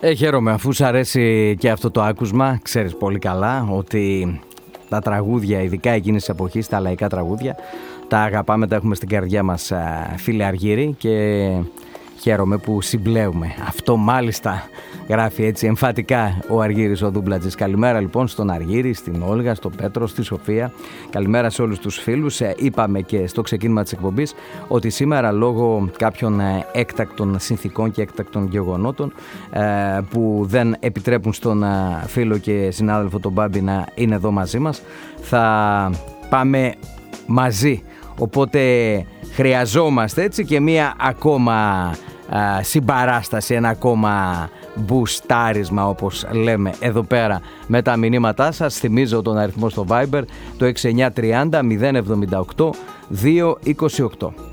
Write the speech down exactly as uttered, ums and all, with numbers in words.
Ε, χαίρομαι, αφού σου αρέσει και αυτό το άκουσμα. Ξέρεις πολύ καλά ότι τα τραγούδια, ειδικά εκείνης της εποχής, τα λαϊκά τραγούδια, τα αγαπάμε, τα έχουμε στην καρδιά μας, φίλε Αργύρη, και χαίρομαι που συμπλέουμε. Αυτό μάλιστα γράφει έτσι εμφατικά ο Αργύρης ο Δούμπλατζης. Καλημέρα λοιπόν στον Αργύρη, στην Όλγα, στον Πέτρο, στη Σοφία. Καλημέρα σε όλους τους φίλους. Ε, είπαμε και στο ξεκίνημα της εκπομπής ότι σήμερα, λόγω κάποιων ε, έκτακτων συνθηκών και έκτακτων γεγονότων ε, που δεν επιτρέπουν στον ε, φίλο και συνάδελφο τον Μπάμπη να είναι εδώ μαζί μας, θα πάμε μαζί. Οπότε χρειαζόμαστε έτσι και μία ακόμα α, συμπαράσταση, ένα ακόμα μπουστάρισμα, όπως λέμε εδώ πέρα, με τα μηνύματά σας. Θυμίζω τον αριθμό στο Viber, το έξι εννιά τρία μηδέν εβδομήντα οκτώ διακόσια είκοσι οκτώ.